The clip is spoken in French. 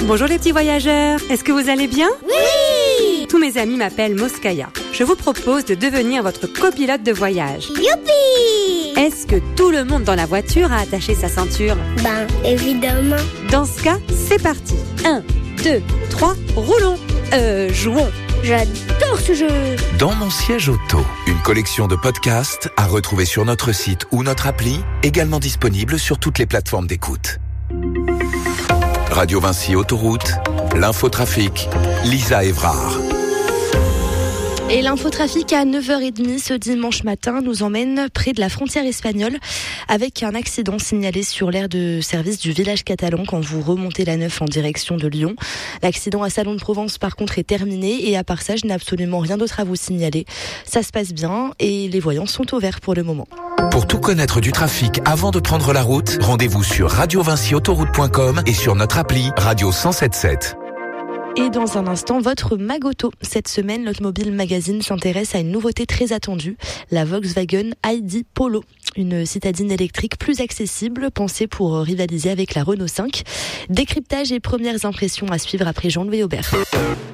Bonjour les petits voyageurs, est-ce que vous allez bien ? Oui! Tous mes amis m'appellent Moskaya. Je vous propose de devenir votre copilote de voyage. Youpi! Est-ce que tout le monde dans la voiture a attaché sa ceinture ? Ben, évidemment. Dans ce cas, c'est parti. 1, 2, 3, roulons. Jouons. J'adore ce jeu. Dans mon siège auto, une collection de podcasts à retrouver sur notre site ou notre appli, également disponible sur toutes les plateformes d'écoute. Radio Vinci Autoroute, l'infotrafic, Lisa Évrard. Et l'infotrafic à 9h30 ce dimanche matin nous emmène près de la frontière espagnole avec un accident signalé sur l'aire de service du village catalan quand vous remontez la 9 en direction de Lyon. L'accident à Salon de Provence par contre est terminé et à part ça je n'ai absolument rien d'autre à vous signaler. Ça se passe bien et les voyants sont au vert pour le moment. Pour tout connaître du trafic avant de prendre la route, rendez-vous sur radiovinciautoroute.com et sur notre appli Radio 107.7. Et dans un instant, votre Magoto. Cette semaine, l'Automobile Magazine s'intéresse à une nouveauté très attendue, la Volkswagen ID Polo. Une citadine électrique plus accessible, pensée pour rivaliser avec la Renault 5. Décryptage et premières impressions à suivre après Jean-Louis Aubert.